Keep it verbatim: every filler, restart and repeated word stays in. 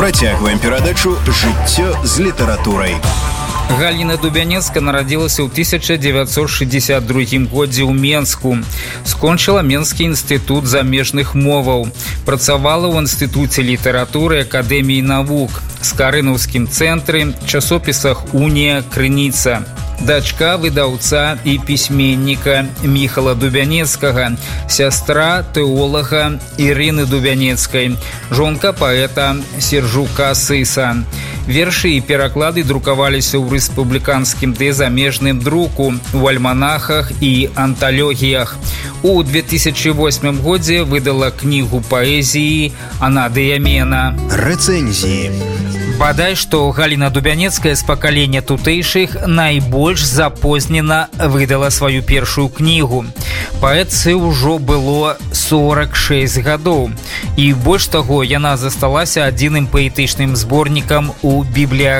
Працягваем перадачу «Жыццё з літаратурай». Галіна Дубянецкая нарадзілася ў тысяча дзевяцьсот шэсцьдзесят другім годзе ў Менску. Скончыла Менскі інстытут замежных моваў. Працавала ў інстытуце літаратуры Акадэміі навук, Скарынаўскім цэнтры, часопісах «Унія», «Крыніца». Дачка выдаўца і пісьменніка Міхала Дубянецкага, сястра тэолага Ірыны Дубянецкай, жонка паэта Сержука Сыса. Вершы і пераклады друкаваліся ў рэспубліканскім ды замежным друку, у альманахах і анталогіях. У две тысячи восьмым годзе выдала кнігу паэзіі «Анадыямена». Рэцэнзіі. Бадай, што Галіна Дубянецкая з пакалення тутэйшых найбольш запознена выдала сваю першую кнігу. Паэтцы ўжо было сорок шэсць гадоў. І больш таго, яна засталася адзіным паэтычным зборнікам у бібліятэцы